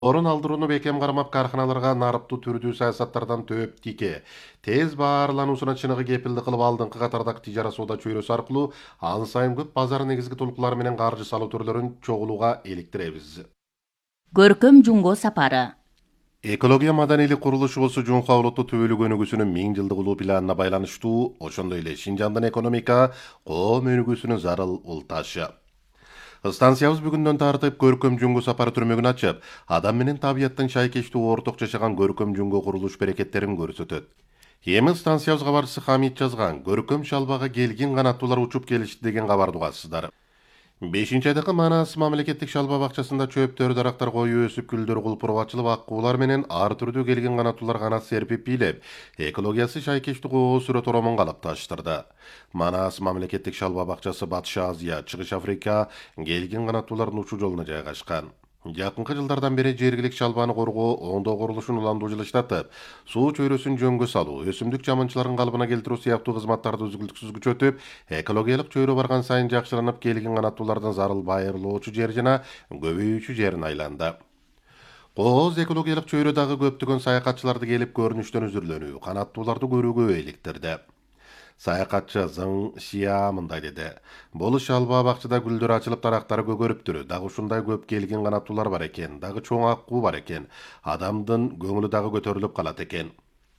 Орын алдырууну бекем кармап карханаларга нарыптуу түрдүү саясаттардан төп тике. Тез баарлануусуна чыныгы кепилдик кылып алдыңкы катардагы тижара соода чөйрөсү аркылуу аны сайын көп базар негизги толкулары менен каржы салуу түрлөрүн чогулууга иликтиребиз. Көркөм Жунго сапары. Экология маданийлик курулушу болсо Жунхва улуттуу түбөлүк өнүгүүсүнүн 1000 жылдык улуу планына байланыштуу, ошондой эле Шинжаңдын экономика, коом өнүгүүсүнүн зарыл улташы. Станциябыз бүгүндөн тартып көркөм жуңгу сапары түрмөгүн ачып, адам менен табияттын шайкештүү орток жашаган көркөм жуңгу курулуш берекеттерин көрсөтөт. Эми станциябыз кабарчысы Хамид жазган көркөм шалбага келгин канаттуулар учуп келишти деген кабарды угасыздар. 5-айдагы Манас мамлекеттик шалба бакчасында чөптөр, дарактар коюу өсүп, гүлдөр кулпуруп ачылып, аккуулар менен ар түрдүү келген канаттуулар канат серпип бийлеп, экологиясы шайкештүү коо сүрөт оромон калыпташтырды. Манас мамлекеттик шалба бакчасы Батыш Азия, Чыгыш Африка келген канаттуулардын учуу жолуна жайгашкан. Жакынкы жылдардан бери жергилик шалбаны коргоо, оңдоо курулушун уламдуу жылыштатып, суу чөйрөсүн жөнгө салуу, өсүмдүк жаманчыларын калыбына келтирүү сыяктуу кызматтарды үзгүлтүксүз күчөтүп, экологиялык чөйрө барган сайын жакшыланып, келген канаттуулардын зарыл байырлоочу жери жана көбөйүүчү жерин айланды. Кооз экологиялык чөйрө дагы көптөгөн саякатчыларды келип көрүнүштөн үзүрлөнүү, канаттууларды көрүүгө иликтирди. Саякатчы Зың Шия мындай деди. Бул шалба бакчада гүлдөр ачылып, дарактары көгөрүптүр. Дагы ушундай көп келген канаттуулар бар экен, дагы чоң аккуу бар экен. Адамдын көңүлү дагы көтөрүлүп калат экен.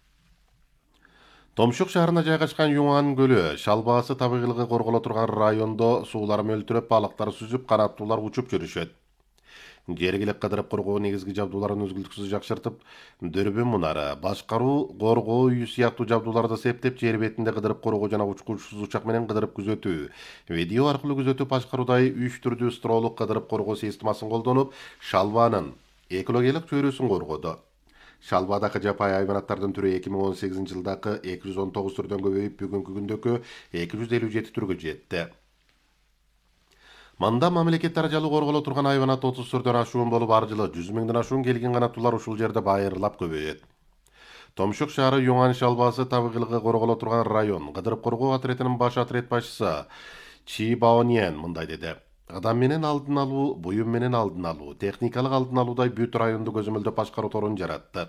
Томшук шаарына жайгашкан Юңан көлү шалбаасы табигылыгы корголо турган райондо суулар мөлтүрөп, балыктар сүзүп, канаттуулар учуп жүрүшөт. Жергилик кыдырып коргоо негизги жабдууларын үзгүлтүксүз жакшыртып, дүрбүн мунары, башкаруу, коргоо үйү сыяктуу жабдууларды септеп, жер бетинде кыдырып коргоо жана учкучсуз учак менен кыдырып күзөтүү, видео аркылуу күзөтүп башкаруудай 3 түрдүү строолук кыдырып коргоо системасын колдонуп, шалбанын экологиялык чөйрөсүн коргоду. Шалбадагы жапайы хайванаттардын түрү 2018-жылдагы 219 түрдөн көбөйүп, бүгүнкү күндөгү 257 түргө жетти. Мында мамлекет даражалуу корголо турган хайванат 30 түрдөн ашуун болуп, ар жылы 100 миңден ашуун келген канаттуулар ушул жерде байырлап көбөйөт. Томшук шаары Юңан шалбаасы табигылыгы корголо турган район. Кыдырып коргоо отрядынын баш отряд башчысы Чи Баоньен мындай деди. Адам менен алдын алуу, буюм менен алдын алуу, техникалык алдын алуудай бүт районду көзөмөлдөп башкаруу торун жаратты.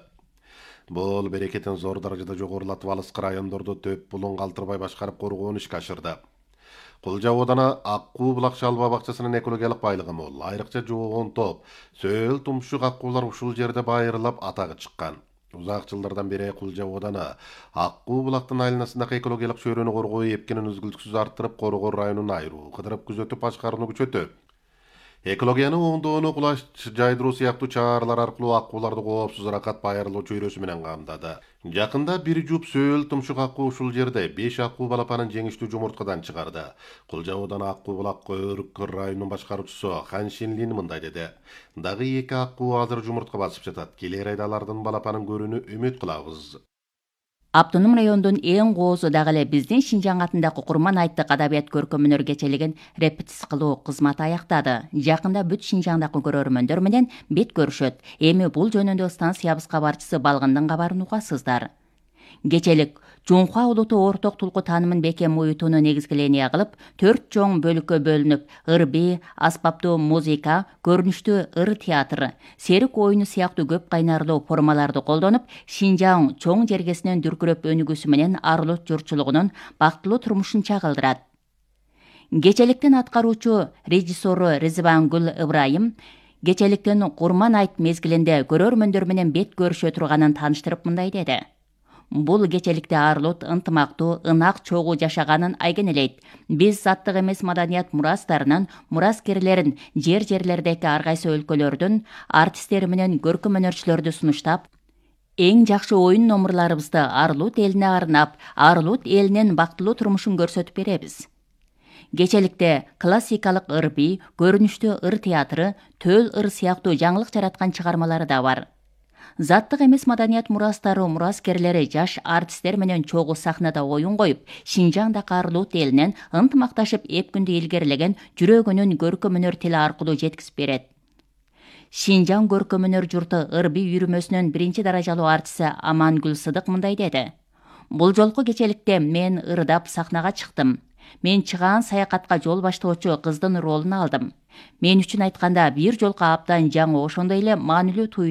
Бул берекетин зор даражада жогорулатып, алыскы райондорду төп булун калтырбай башкарып коргоону ишке ашырды. Кулжа оодана Аккуу булак шалба бакчасынын экологиялык байлыгы мол. Айрыкча жоогон топ, сөл тумшук аккуулар ушул жерде байырылап атагы чыккан. Узак жылдардан бери Кулжа оодана Аккуу булактын айланасындагы экологиялык чөйрөнү коргоо эпкинин үзгүлтүксүз арттырып, Коргор районун айыруу, кыдырып күзөтүп башкарууну күчөтөт. Экологияны оңдоону кулаш жайдыруу сыяктуу чаралар аркылуу аккууларды коопсуз ракат байырлоо чөйрөсү менен камдады. Жакында бир жуп сөл тумшук аккуу ушул жерде 5 аккуу балапанын жеңиштүү жумурткадан чыгарды. Кулжа оодана Аккуу булак Өрүккөр районунун башкаруучусу Хан Шинлин мындай деди. Дагы 2 аккуу азыр жумуртка басып жатат. Келер айда алардын балапанын көрүүнү үмүт кылабыз. Автоном райондун эң коозу дагы эле биздин Шинжаң атындагы Курман айттык адабият көркөм өнөр кечелигин репетиция кылуу кызматы аяктады. Жакында бүт Шинжаңдагы көрөрмөндөр менен бет көрүшөт. Эми бул жөнүндө станциябыз кабарчысы Балгындын кабарын угасыздар. Кечелик Жунхва улуттуу орток тулку таанымын бекем уютууну негизгиление кылып, 4 чоң бөлүккө бөлүнүп, ырби, аспаптуу музыка, көрүнүштүү ыр театры, серик оюну сыяктуу көп кайнарлуу формаларды колдонуп, Шинжаң чоң жергесинен дүркүрөп өнүгүүсү менен ар улут журтчулугунун бактылуу турмушун чагылдырат. Кечеликтин аткаруучу режиссеру Ризбангүл Ыбрайым кечеликтин Курман айт мезгилинде көрөрмөндөр менен бет көрүшө турганын тааныштырып мындай деди. Бул кечеликте ар улут ынтымактуу, ынак чогуу жашаганын айгинелейт. Биз заттык эмес маданият мурастарынын мураскерлерин жерлердеги ар кайсы өлкөлөрдүн артисттери менен көркөм өнөрчүлөрдү сунуштап, эң жакшы оюн номурларыбызды ар улут элине арнап, ар улут элинин бактылуу турмушун көрсөтүп беребиз. Кечеликте классикалык ырби, көрүнүштүү ыр театры, төл ыр сыяктуу жаңылык жараткан чыгармалары да бар. Заттык эмес маданият мурастары мураскерлери жаш артисттер менен чогуу сахнада оюн коюп, Шинжаңдагы ар улут элинен ынтымакташып эп күндү илгерилеген жүрөгүнүн көркөм өнөр тили аркылуу жеткизип берет. Шинжаң көркөм өнөр журту ырби үйрүмөсүнүн 1 даражалуу артисти Амангүл Сыдык мындай деди. Бул жолку кечеликте мен ырдап сахнага чыктым. Мен чыгаан саякатка жол баштоочу кыздын ролун алдым. Мен үчүн айтканда бир жолку абдан жаңы, ошондой эле маанилүү